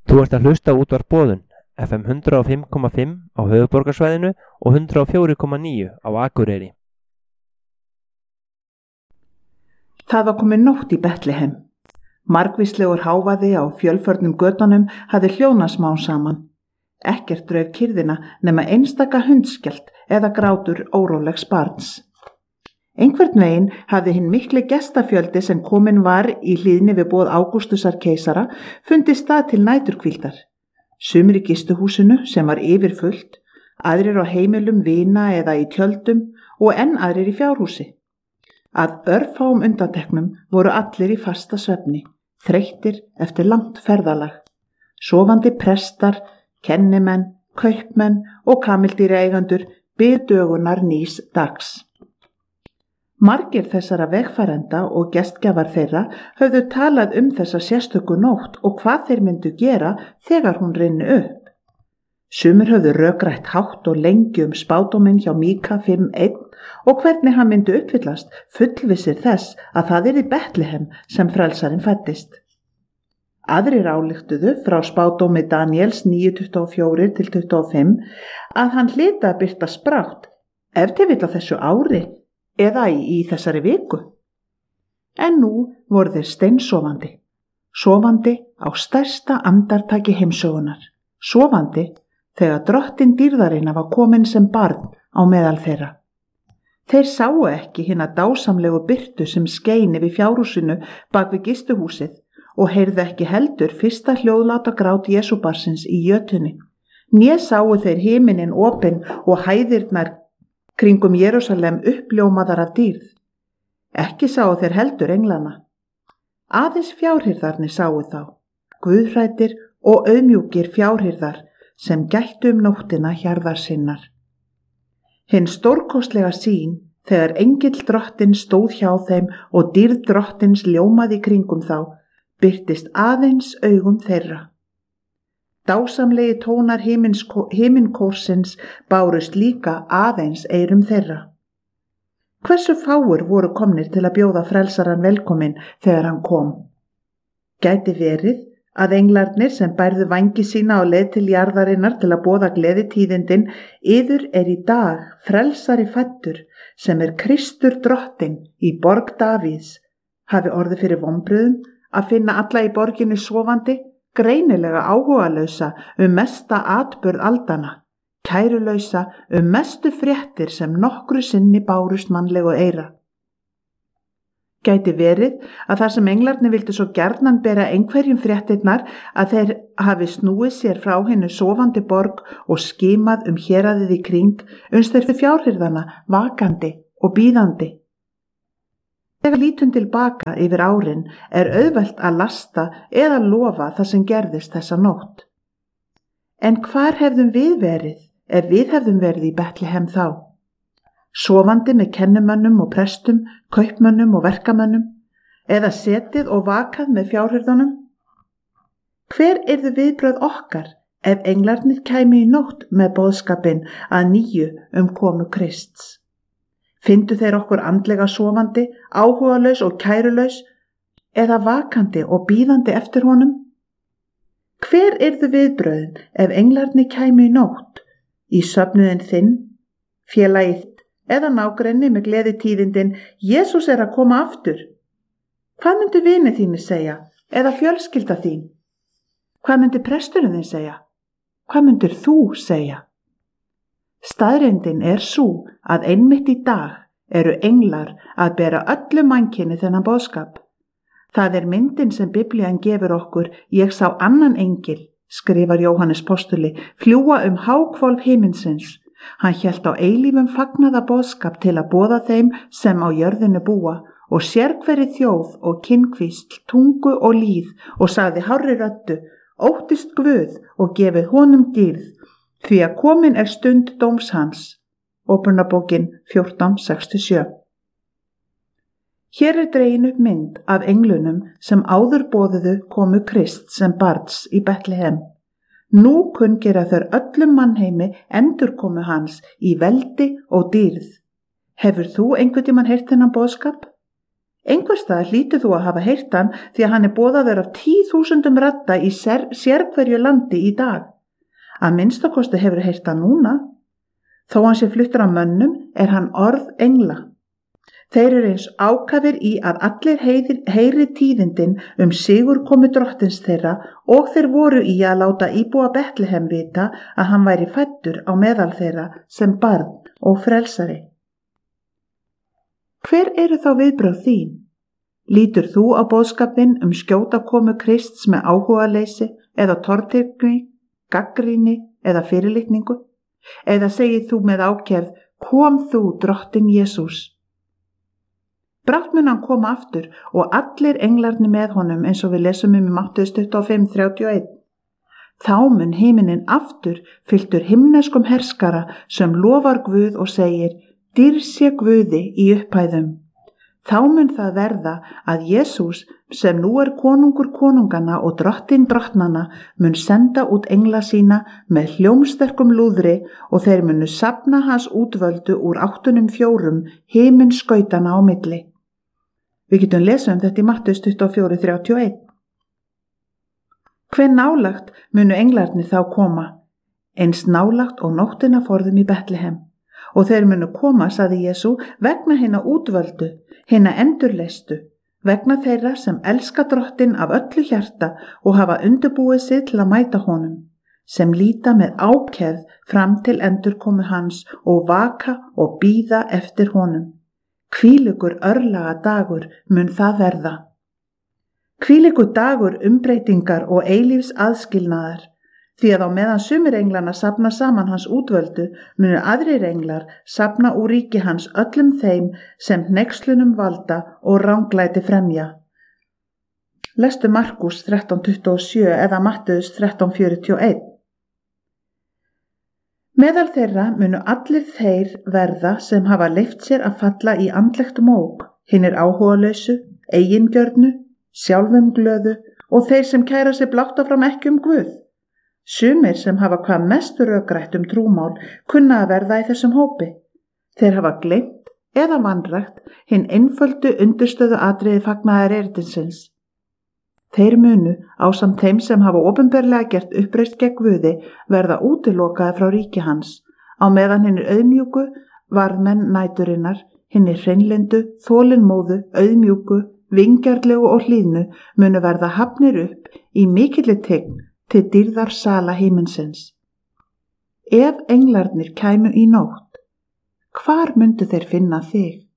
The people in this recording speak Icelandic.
Þú ert að hlusta á Útvarp Boðun, FM 105,5 á höfuðborgarsvæðinu og 104,9 á Akureyri. Það var komin nótt í Betlehem. Margvíslegur hávaði á fjölförnum götunum hafði hljóðnað smám saman. Ekkert drauf kyrrðina nema einstaka hundskjalt eða grátur órólegs barns. Einhvern veginn hafði hinn mikli gestafjöldi sem komin var í hlýðni við boð Ágústusar keisara fundið stað til næturhvíldar. Sumir í gistuhúsinu sem var yfirfullt, aðrir á heimilum vina eða í tjöldum og enn aðrir í fjárhúsi. Að örfáum undanteknum voru allir í fasta svefni, þreyttir eftir langt ferðalag. Sofandi prestar, kennimenn, kaupmenn og kamildýraeigandur biðu dögunar nýs dags. Margir þessara vegfarenda og gestgjafar þeirra höfðu talað þessa sérstöku nótt og hvað þeir myndu gera þegar hún rynni upp. Sumir höfðu rökrætt hátt og lengi spádóminn hjá Míka 5:1 og hvernig hann myndi uppfyllast, fullvissir þess að það yrði Betlehem sem frelsarinn fæddist. Aðrir ályktuðu frá spádómi Daníels 9:24-25 að hann hlyti að birtast brátt, ef til vill á þessu ári eða í þessari viku. En nú voru þeir steinsofandi, sofandi á stærsta andartaki heimsögunar, sofandi þegar drottin dýrðarinnar var komin sem barn á meðal þeirra. Þeir sáu ekki hina dásamlegu birtu sem skein yfir fjárhúsinu bak við gistuhúsið og heyrðu ekki heldur fyrsta hljóðláta grát Jesúbarsins í jötunni. Né sáu þeir himinin opinn og hæðirnar kringum Jerúsalem uppljómaðar af dýrð. Ekki sáu þeir heldur englana. Aðeins fjárhirðarnir sáu þá, guðhræddir og auðmjúkir fjárhirðar sem gættu nóttina hjarðar sinnar. Hinn stórkostlega sýn þegar engill drottins stóð hjá þeim og dýrð drottins ljómaði kringum þá, birtist aðeins augum þeirra. Dásamlegi tónar himinkórsins bárust líka aðeins eyrum þeirra. Hversu fáir voru komnir til að bjóða frelsaran velkominn þegar hann kom? Gæti verið að englarnir sem bærðu vængi sína á leið til jarðarinnar til að boða gleðitíðindin, yður í dag frelsari fæddur sem Kristur drottinn í borg Davíðs, hafi orðið fyrir vonbrigðum að finna alla í borginni sofandi, greinilega áhugalausa mesta atburð aldanna, kærulausa mestu fréttir sem nokkru sinni bárust mannlegu eyra. Gæti verið að þar sem englarnir vildu svo gjarnan bera einhverjum fréttirnar að þeir hafi snúið sér frá hinni sofandi borg og skimað héraðið í kring, uns þeir fjárhirðana vakandi og bíðandi. Þegar lítum tilbaka yfir árin auðvelt að lasta eða lofa það sem gerðist þessa nótt. En hvar hefðum við verið ef við hefðum verið í Betlehem þá? Sofandi með kennumönnum og prestum, kaupmönnum og verkamönnum, eða setið og vakað með fjárhirðunum? Hver yrðu viðbrögð okkar ef englarnir kæmu í nótt með boðskapinn að nýju komu Krists? Fyndu þeir okkur andlega sofandi, áhugalaus og kærulaus, eða vakandi og bíðandi eftir honum? Hver yrðu viðbrögðin ef englarnir kæmu í nótt, í söfnuðin þinn, félagið eða nágrenni með gleðitíðindin, Jesús að koma aftur? Hvað myndi vinir þínir segja, eða fjölskylda þín? Hvað myndi presturinn þín segja? Hvað myndir þú segja? Staðreyndin sú að einmitt í dag eru englar að bera öllu mannkyni þennan boðskap. Það myndin sem Biblían gefur okkur, ég sá annan engil, skrifar Jóhannes postuli, fljúga háhvolf himinsins. Hann hélt á eilífum fagnaða boðskap til að boða þeim sem á jörðinu búa og sérhverri þjóð og kynnkvísl, tungu og líð og sagði hárri röddu, óttist Guð og gefið honum dýrð, því að komin stund dóms hans. Ópernabókin 14:67. Hér dregin upp mynd af englunum sem áður boðuðu komu Krists sem barns í Betlehem. Nú kunngera þeir öllum mannheimi endurkomu hans í veldi og dýrð. Hefur þú einhvern tímann heyrt þennan boðskap? Einhverstað hlýtur þú að hafa heyrt hann því að hann boðaður af 10.000 radda í sérhverju landi í dag. Að minnstakosti hefur heyrt hann núna. Þó hann sé fluttur af mönnum hann orð engla. Þeir eru eins ákafir í að allir heyri tíðindin sigur komu drottins þeirra og þeir voru í að láta íbúa Betlehem vita að hann væri fæddur á meðal þeirra sem barn og frelsari. Hver eru þá viðbrögð þín? Lítur þú á boðskapinn skjóta komu Krists með áhugaleysi eða tortryggni, gagnrýni eða fyrirlitningu? Eða segir þú með ákefð, kom þú drottinn Jesús? Brátt mun hann koma aftur og allir englarnir með honum eins og við lesum í Mattheus 25:31. Þá mun himinin aftur fylltur himneskum herskara sem lofar Guð og segir, dýrð sé Guði í upphæðum. Þá mun það verða að Jesús sem nú konungur konungana og drottinn drottnanna mun senda út engla sína með hljómsterkum lúðri og þeir munu safna hans útvöldu úr 4 himinskautana á milli. Við getum lesið þetta í Mattheus 24:31. Hve nálagt munu englarnir þá koma? Eins nálagt og nóttina forðum í Betlehem. Og þeir munu koma, sagði Jesú, vegna hinna útvöldu, hinna endurleistu, vegna þeirra sem elska drottinn af öllu hjarta og hafa undirbúið sig til að mæta honum, sem líta með ákefð fram til endurkomu hans og vaka og bíða eftir honum. Hvílíkur örlaga dagur mun það verða. Hvílíkur dagur umbreytingar og eilífs aðskilnaðar, því að á meðan sumir englanna safna saman hans útvöldu, munu aðrir englar safna úr ríki hans öllum þeim sem hneykslunum valda og ranglæti fremja. Lestu Markús 13:27 eða Matteus 13:41. Meðal þeirra munu allir þeir verða sem hafa leyft sér að falla í andlegt mók, hinir áhugalausu, eigingjörnu, sjálfumglöðu og þeir sem kæra sig blátt áfram ekki Guð. Sumir sem hafa hvað mest rökrætt trúmál kunna að verða í þessum hópi. Þeir hafa gleymt eða vanrækt hinn einföldu undirstöðu atriði fagnaðar erindisins. Þeir munu, ásamt þeim sem hafa opinberlega gert uppreist gegn Guði, verða útilokaði frá ríki hans, á meðan hinnir auðmjúku, varðmenn næturinnar, hinnir hreinlyndu, þolinmóðu, auðmjúku, vingjarlegu og hlýðnu munu verða hafnir upp í mikilli tign til dýrðar sala himinsins. Ef englarnir kæmu í nótt, hvar myndu þeir finna þig?